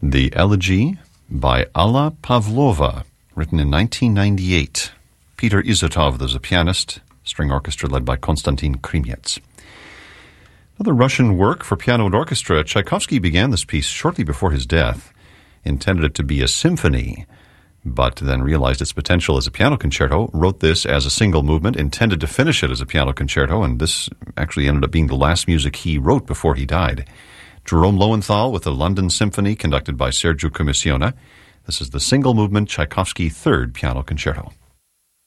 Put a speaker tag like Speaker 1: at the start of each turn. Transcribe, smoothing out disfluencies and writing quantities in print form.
Speaker 1: The Elegy by Alla Pavlova, written in 1998. Peter Izotov is a pianist, string orchestra led by Konstantin Krimets. Another Russian work for piano and orchestra. Tchaikovsky began this piece shortly before his death, intended it to be a symphony, but then realized its potential as a piano concerto, wrote this as a single movement, intended to finish it as a piano concerto, and this actually ended up being the last music he wrote before he died. Jerome Lowenthal with the London Symphony, conducted by Sergiu Commissiona. This is the single movement Tchaikovsky Third Piano Concerto.